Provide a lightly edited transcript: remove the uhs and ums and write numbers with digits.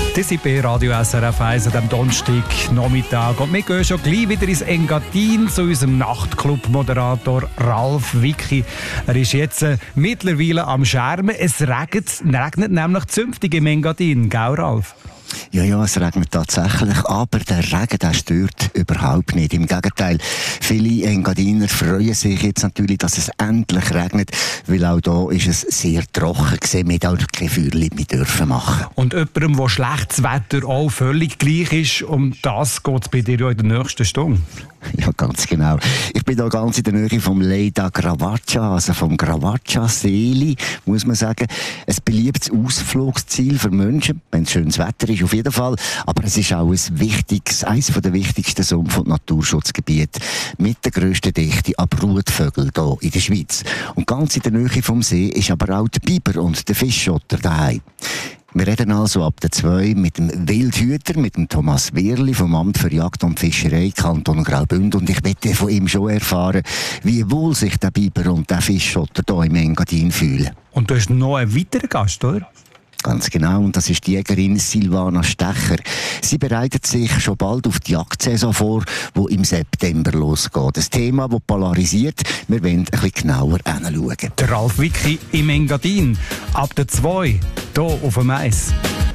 Das sind bei Radio SRF 1 an diesem Donnerstag-Nachmittag. Und wir gehen schon gleich wieder ins Engadin zu unserem Nachtclub-Moderator Ralf Wicki. Er ist jetzt mittlerweile am Schermen. Es regnet nämlich zünftig im Engadin, gell Ralf? Ja, es regnet tatsächlich, aber der Regen, der stört überhaupt nicht. Im Gegenteil, viele Engadiner freuen sich jetzt natürlich, dass es endlich regnet, weil auch da ist es sehr trocken gewesen, mit auch keine Feuerchen mehr dürfen machen. Und jemandem, wo schlechtes Wetter auch völlig gleich ist, um das geht es bei dir ja in der nächsten Stunde. Ja, ganz genau. Ich bin da ganz in der Nähe vom Leda Gravaccia, also vom Gravaccia-Seeli, muss man sagen. Ein beliebtes Ausflugsziel für Menschen, wenn es schönes Wetter ist, auf jeden Fall. Aber es ist auch eines der wichtigsten Sumpf- und Naturschutzgebiete mit der grössten Dichte an Brutvögeln hier in der Schweiz. Und ganz in der Nähe vom See ist aber auch der Biber und der Fischotter daheim. Wir reden also ab der 2 mit dem Wildhüter, mit dem Thomas Wehrli vom Amt für Jagd und Fischerei Kanton Graubünden. Und ich möchte von ihm schon erfahren, wie wohl sich der Biber und der Fischotter hier im Engadin fühlen. Und du hast noch einen weiteren Gast, oder? Ganz genau, und das ist die Jägerin Silvana Stecher. Sie bereitet sich schon bald auf die Jagdsaison vor, die im September losgeht. Das Thema, das polarisiert, wir wollen ein bisschen genauer hinschauen. Der Ralf Wicki im Engadin, ab der 2, hier auf dem Eis.